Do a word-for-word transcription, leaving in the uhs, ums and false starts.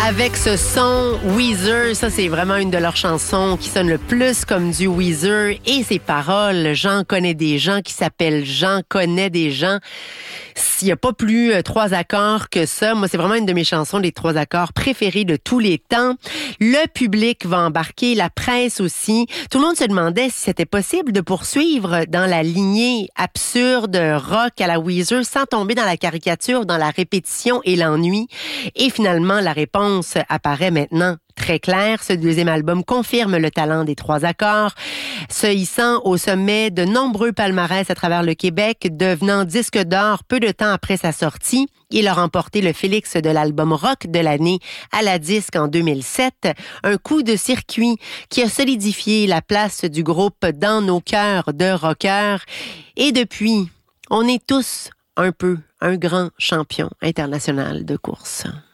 Avec ce son Weezer, ça c'est vraiment une de leurs chansons qui sonne le plus comme du Weezer. Et ses paroles, J'en connais des gens qui s'appellent J'en connais des gens. S'il n'y a pas plus euh, trois accords que ça, moi c'est vraiment une de mes chansons, les trois accords préférés de tous les temps. Le public va embarquer, la presse aussi. Tout le monde se demandait si c'était possible de poursuivre dans la lignée absurde rock à la Weezer sans tomber dans la caricature, dans la répétition et l'ennui. Et finalement, la réponse apparaît maintenant très claire. Ce deuxième album confirme le talent des trois accords, se hissant au sommet de nombreux palmarès à travers le Québec, devenant disque d'or peu de temps après sa sortie. Il a remporté le Félix de l'album rock de l'année à la disque en deux mille sept, un coup de circuit qui a solidifié la place du groupe dans nos cœurs de rockers. Et depuis, on est tous un peu un grand champion international de course.